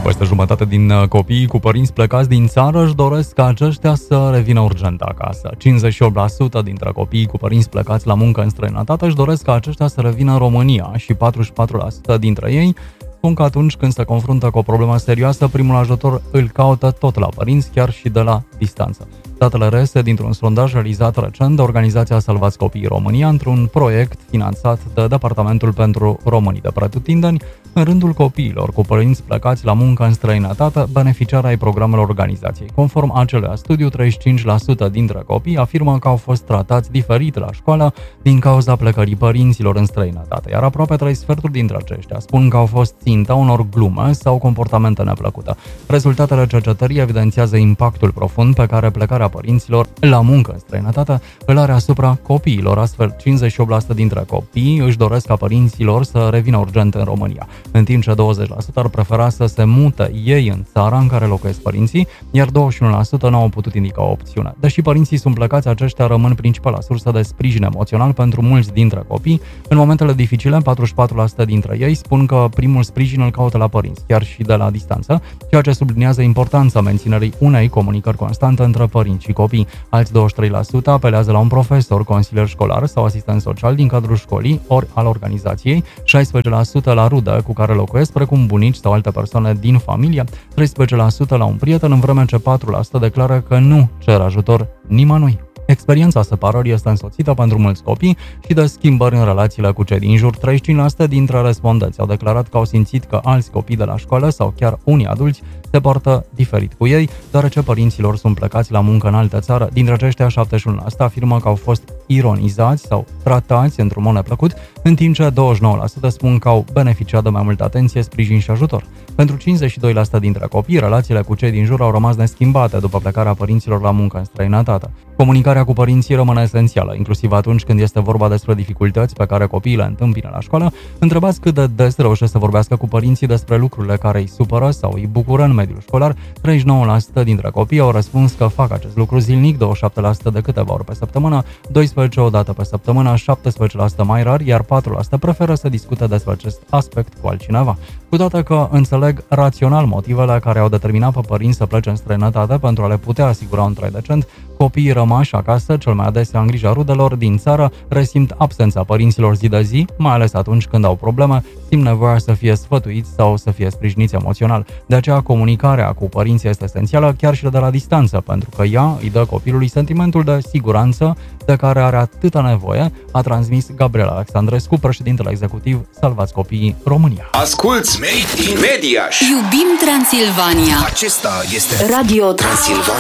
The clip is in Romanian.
Peste jumătate din copiii cu părinți plecați din țară își doresc ca aceștia să revină urgent acasă. 58% dintre copiii cu părinți plecați la muncă în străinătate își doresc ca aceștia să revină în România și 44% dintre ei spun că atunci când se confruntă cu o problemă serioasă, primul ajutor îl caută tot la părinți, chiar și de la distanță. Datele reiese dintr-un sondaj realizat recent de organizația Salvați Copiii România într-un proiect finanțat de Departamentul pentru Românii de Pretutindeni. În rândul copiilor cu părinți plecați la muncă în străinătate, beneficiari ai programelor organizației. Conform acelui studiu, 35% dintre copii afirmă că au fost tratați diferit la școală din cauza plecării părinților în străinătate, iar aproape 3 sferturi dintre aceștia spun că au fost ținta unor glume sau comportamente neplăcute. Rezultatele cercetării evidențiază impactul profund pe care plecarea părinților la muncă în străinătate îl are asupra copiilor. Astfel, 58% dintre copii își doresc ca părinților să revină urgent în România, în timp ce 20% ar prefera să se mute ei în țara în care locuiesc părinții, iar 21% nu au putut indica o opțiune. Deși părinții sunt plecați, aceștia rămân principala sursă de sprijin emoțional pentru mulți dintre copii. În momentele dificile, 44% dintre ei spun că primul sprijin îl caută la părinți, chiar și de la distanță, ceea ce subliniază importanța menținerii unei comunicări constante între părinți și copii. Alți 23% apelează la un profesor, consilier școlar sau asistent social din cadrul școlii ori al organizației, 16% la rude cu care locuiesc, precum bunici sau alte persoane din familie, 13% la un prieten, în vreme ce 4% declară că nu cer ajutor nimănui. Experiența separării este însoțită pentru mulți copii și de schimbări în relațiile cu cei din jur. 35% dintre respondenți au declarat că au simțit că alți copii de la școală sau chiar unii adulți se poartă diferit cu ei, deoarece părinților sunt plecați la muncă în altă țară. Dintre aceștia, 71% afirmă că au fost ironizați sau tratați într-un mod neplăcut, în timp ce 29% spun că au beneficiat de mai multă atenție, sprijin și ajutor. Pentru 52% dintre copii, relațiile cu cei din jur au rămas neschimbate după plecarea părinților la muncă în străinătate. Comunicarea cu părinții rămâne esențială, inclusiv atunci când este vorba despre dificultăți pe care copiii le întâmpină la școală. Întrebați cât de des reușesc să vorbească cu părinții despre lucrurile care îi supără sau îi bucură în mediul școlar. 39% dintre copii au răspuns că fac acest lucru zilnic, 27% de câteva ori pe săptămână, 12% o dată pe săptămână, 17% mai rar, iar 4% preferă să discute despre acest aspect cu altcineva. Cu toate că înțeleg rațional motivele care au determinat pe părinți să plece în străinătate pentru a le putea asigura un trai decent, copiii rămași acasă, cel mai adesea în grija rudelor din țară, resimt absența părinților zi de zi, mai ales atunci când au probleme, simt nevoia să fie sfătuiți sau să fie sprijiniți emoțional. De aceea, comunicarea cu părinții este esențială, chiar și de la distanță, pentru că ea îi dă copilului sentimentul de siguranță de care are atâta nevoie, a transmis Gabriel Alexandrescu, președintele executiv Salvați Copiii România. Asculți Made in Mediaș! Iubim Transilvania! Acesta este Radio Transilvania.